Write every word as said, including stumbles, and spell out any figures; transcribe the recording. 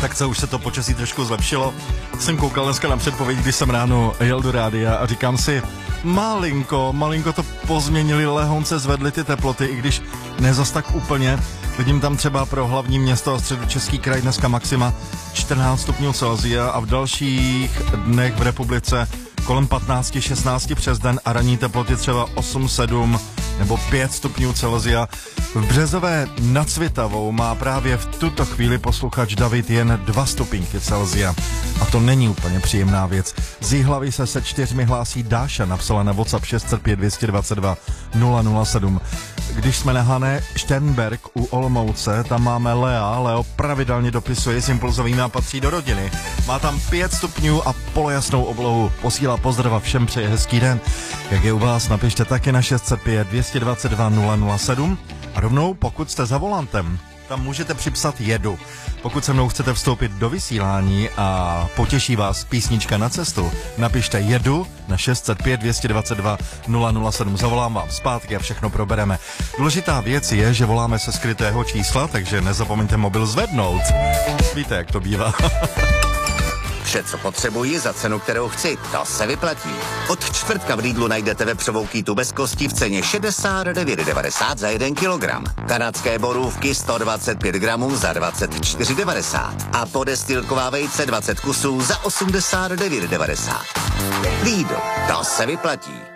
Tak co, už se to počasí trošku zlepšilo. Jsem koukal dneska na předpověď, když jsem ráno jel do rádia a říkám si, malinko, malinko to pozměnili, lehonce zvedly ty teploty, i když ne zas tak úplně. Vidím tam třeba pro hlavní město a středočeský kraj dneska maxima čtrnáct stupňů Celsia a v dalších dnech v republice kolem patnáct šestnáct přes den a ranní teploty třeba osm sedm nebo pět stupňů Celsia. V Březové nad Svitavou má právě v tuto chvíli posluchač David jen dva stupínky Celsia. A to není úplně příjemná věc. Z Jihlavy se se čtyřmi hlásí Dáša, napsala na WhatsApp šest set pět dvě dvacet dva nula nula sedm. Když jsme na Hané Šternberg u Olomouce, tam máme Lea. Leo pravidelně dopisuje s impulzovými a patří do rodiny. Má tam pět stupňů a polojasnou oblohu. Posílá pozdrava všem, přeje hezký den. Jak je u vás, napište taky na šest set pět dvě dvacet dva nula nula sedm. A rovnou, pokud jste za volantem, tam můžete připsat jedu. Pokud se mnou chcete vstoupit do vysílání a potěší vás písnička na cestu, napište jedu na šest set pět dvě dvacet dva nula nula sedm. Zavolám vám zpátky a všechno probereme. Důležitá věc je, že voláme se skrytého čísla, takže nezapomeňte mobil zvednout. Víte, jak to bývá. Vše, co potřebuji za cenu, kterou chci, to se vyplatí. Od čtvrtka v Lidlu najdete vepřovou kýtu bez kosti v ceně šedesát devět devadesát za jeden kilogram. Kanadské borůvky sto dvacet pět gramů za dvacet čtyři devadesát. A podestýlková vejce dvacet kusů za osmdesát devět devadesát. Lidl, to se vyplatí.